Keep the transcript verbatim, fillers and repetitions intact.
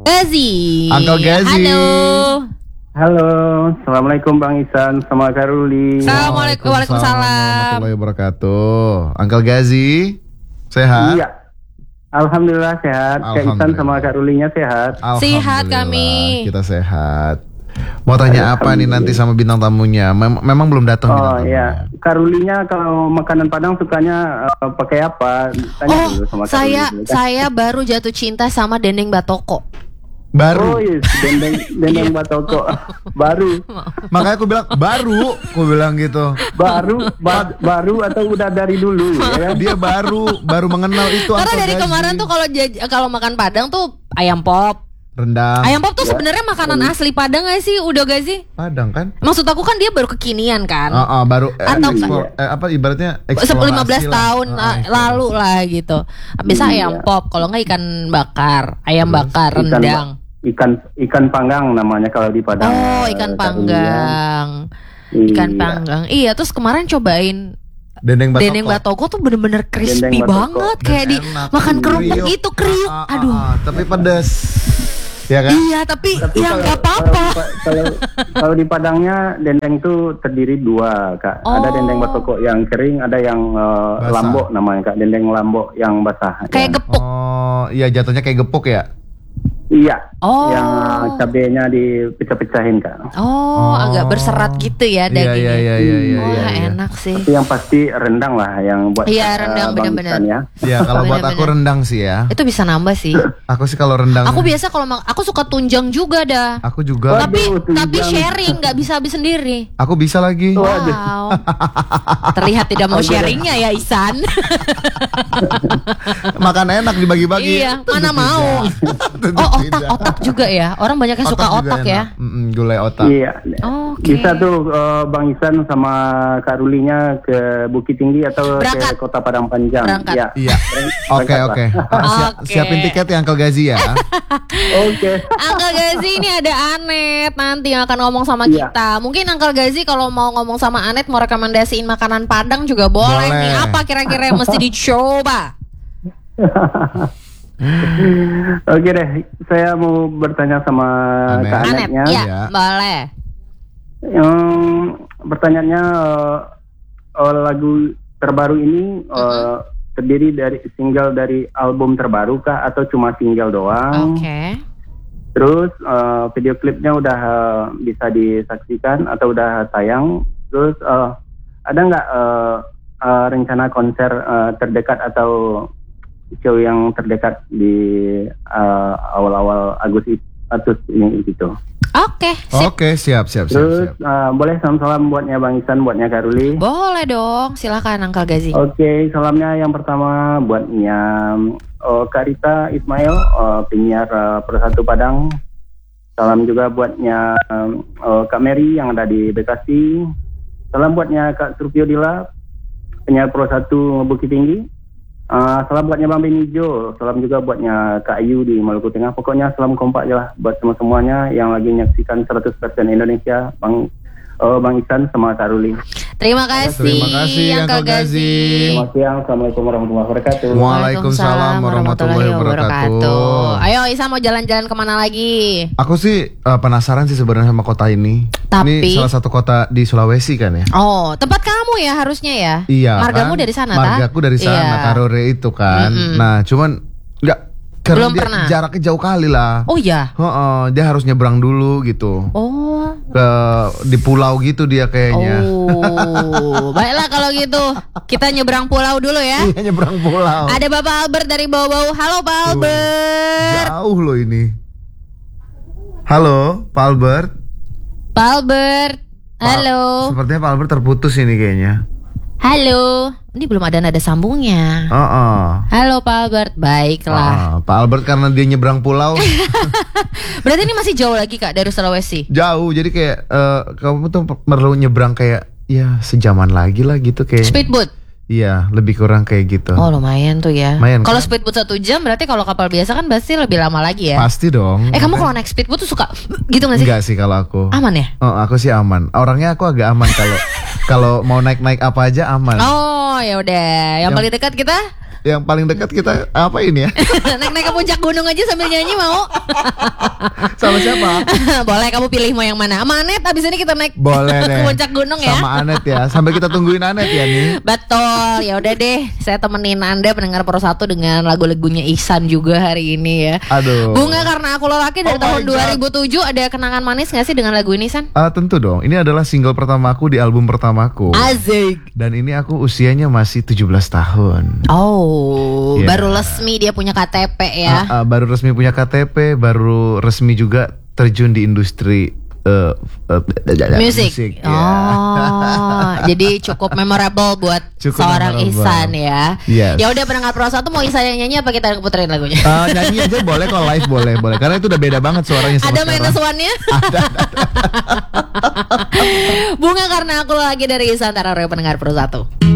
Gazi. Uncle Gazi. Halo. Halo, assalamualaikum Bang Isan sama Kak Ruli. Assalamualaikum, waalaikumsalam warahmatullahi wabarakatuh. Uncle Gazi, sehat? Iya, alhamdulillah sehat. Kak Isan sama Kak Rulinya sehat. Sehat kami. Kita sehat. Mau tanya apa nih nanti sama bintang tamunya? Mem- memang belum datang bintang Oh tamunya. iya, Kak Rulinya kalau makanan Padang sukanya uh, pakai apa? Tanya Oh, dulu sama Kak saya Ruli. saya baru jatuh cinta sama dendeng batoko. Baru. Oh yes, dendeng dendeng batoko baru. Makanya aku bilang baru, aku bilang gitu. Baru ba- baru atau udah dari dulu ya? Dia baru baru mengenal itu. Karena Uncle dari Gazi. kemarin tuh kalau jaj- kalau makan Padang tuh ayam pop. Rendang. Ayam pop tuh Ya. sebenarnya makanan asli Padang gak sih? Udah gak sih? Padang kan? Maksud aku kan dia baru kekinian kan. Ah, ah, baru eh, Atau- ekspor, eh, apa ibaratnya eksplorasi lima belas lah. tahun Ah, ah, eksplorasi. lalu lah gitu. Bisa Iya. ayam pop, kalau nggak ikan bakar, ayam bakar, Ikan- rendang. Ikan ikan panggang namanya kalau di Padang. Oh, eh, ikan Kak Ruli ya. panggang. Ikan Iya. panggang. Iya, terus kemarin cobain Dendeng batoko. dendeng batoko tuh bener-bener crispy Dendeng batoko. banget, kayak di Enak. makan kerupuk Kriuk. itu kriuk. Ah, ah, Aduh. ah, tapi pedas. Ya kan? Iya, tapi, Tapi ya kalau- nggak apa-apa. Kalau, kalau kalau di Padangnya dendeng itu terdiri dua, Kak. Oh. Ada dendeng batoko yang kering, ada yang uh, Basah. lambok namanya, Kak. Dendeng lambok yang basah. Kayak ya. gepuk. Oh, iya jatuhnya kayak gepuk ya? Iya. Oh. Yang cabenya dipecah-pecahin, Kak. Oh, Oh. agak berserat gitu ya Iya, dagingnya. iya, iya, iya, iya, Wah, iya, iya. enak sih. Tapi yang pasti rendang lah yang buat Iya, uh, rendang, Bang benar-benar. Isan ya. Iya, kalau buat aku Bener-bener. rendang sih ya. Itu bisa nambah sih. Aku sih kalau rendang. Aku biasa kalau mak- aku suka tunjang juga dah. Aku juga. Waduh, Tapi tunjang. tapi sharing, nggak bisa habis sendiri. Aku bisa lagi. Waduh. Wow. Terlihat tidak mau sharingnya ya Isan. Makan enak dibagi-bagi. Iya, mana mau. Tentu Oh, otak, tidak. otak juga ya. Orang banyak yang suka juga otak ya. enak. Mm-mm, gulai otak. Iya. Oke. Bisa tuh uh, Bang Isan sama Kak Rulinya ke Bukit Tinggi atau Berangkat. ke Kota Padang Panjang. Berangkat. Iya. Iya. Oke, Berangkat oke. lah. Ah, siap- Oke. Siapin tiket ya Uncle Gazi ya. Oke. Uncle Gazi ini ada Anet nanti yang akan ngomong sama Iya. kita. Mungkin Uncle Gazi kalau mau ngomong sama Anet mau rekomendasiin makanan Padang juga boleh, Boleh. nih. Apa kira-kira yang mesti dicoba? Oke deh, saya mau bertanya sama Anet. Kak Anet, Anetnya. ya, Ya. boleh. Yang pertanyaannya eh, eh, lagu terbaru ini eh, terdiri dari single dari album terbaru kah atau cuma single doang? Oke. Terus eh, video klipnya udah eh, bisa disaksikan atau udah tayang? Terus eh, ada nggak eh, eh, rencana konser eh, terdekat atau show yang terdekat di eh, awal-awal Agustus Agustus ini gitu? Oke, sip. Oke, siap, siap, siap, Terus siap. eh, boleh salam-salam buatnya Bang Isan, buatnya Kak Ruli. Boleh dong, silakan Uncle Gazi. Oke, salamnya yang pertama buatnya oh, Kak Rita Ismail, oh, penyiar uh, Persatu Padang. Salam juga buatnya oh, Kak Mary yang ada di Bekasi. Salam buatnya Kak Surpio Dila, penyiar Persatu Bukit Tinggi. Uh, salam buatnya Bang Benijo. Salam juga buatnya Kak Ayu di Maluku Tengah. Pokoknya salam kompak aja lah buat semua-semuanya yang lagi menyaksikan seratus persen Indonesia. Bang oh, Bang Isan sama Kak Ruli. Terima kasih, Terima kasih, Uncle Uncle Gazi. Gazi. Selamat siang. Assalamualaikum warahmatullahi wabarakatuh. Waalaikumsalam warahmatullahi wabarakatuh. Ayo Isa mau jalan-jalan kemana lagi? Aku sih uh, penasaran sih sebenarnya sama kota ini. Tapi- Ini salah satu kota di Sulawesi kan ya? Oh, tempat kamu ya harusnya ya? Iya. Margamu kan? dari sana, ta? Margaku dari sana, Iya. Karore itu kan. Mm-mm. Nah, cuman nggak karena Belum dia pernah. jaraknya jauh kali lah. Oh ya. Heeh, dia harus nyebrang dulu gitu. Oh. Ke di pulau gitu dia kayaknya. Oh. Baiklah kalau gitu. Kita nyebrang pulau dulu ya. Iya, nyebrang pulau. Ada Bapak Albert dari bau-bau. Halo Pak Albert. Jauh loh ini. Halo, Pak Albert. Pak Albert. Pak- Halo. Sepertinya Pak Albert terputus ini kayaknya. Halo. Ini belum ada nada sambungnya. Heeh. Halo Pak Albert. Baiklah. Ah, Pak Albert karena dia nyebrang pulau Berarti ini masih jauh lagi Kak dari Sulawesi. jauh, jadi kayak eh, kamu tuh perlu nyebrang kayak ya sejaman lagi lah gitu kayak. Speedboat. Iya, lebih kurang kayak gitu. Oh lumayan tuh ya. Lumayan, Kalau kan? speedboat satu jam berarti kalau kapal biasa kan pasti lebih lama lagi ya. Pasti dong. Eh kamu kalau naik speedboat tuh suka gitu gak sih? Enggak sih kalau aku. Aman ya? Oh, aku sih aman. Orangnya aku agak aman kalau kalau mau naik-naik apa aja aman. Oh ya udah. Yang, Yang- paling dekat kita yang paling dekat kita apa ini ya? Naik-naik ke puncak gunung aja sambil nyanyi mau? Sama siapa? Boleh, kamu pilih mau yang mana? Sama Anet, abis ini kita naik Boleh ke deh. puncak gunung ya. Sama Anet ya. Sampai kita tungguin Anet ya nih. Betul, ya udah deh. Saya temenin Anda pendengar Pro satu dengan lagu-lagunya Ihsan juga hari ini ya. Aduh. Bunga Karena Aku Lelaki dari Oh tahun my dua God. ribu tujuh. Ada kenangan manis gak sih dengan lagu ini, San? Ah, tentu dong. Ini adalah single pertamaku di album pertamaku. Asik. Dan ini aku usianya masih tujuh belas tahun. Oh, Yeah. baru resmi dia punya K T P ya. Ah, ah, baru resmi punya K T P, baru resmi juga terjun di industri eh, eh, Musik. musik, ya. Oh, jadi cukup memorable buat Cukup seorang memorable. Ihsan ya. Yes. Ya udah pendengar Pro satu mau Ihsan yang nyanyi apa kita yang puterin lagunya? Ah, nyanyi aja boleh, kalau live boleh, boleh. Karena itu udah beda banget suaranya sama Ada sekarang. minus one-nya? Bunga Karena Aku Lagi dari Ihsan Tarareo pendengar Pro satu.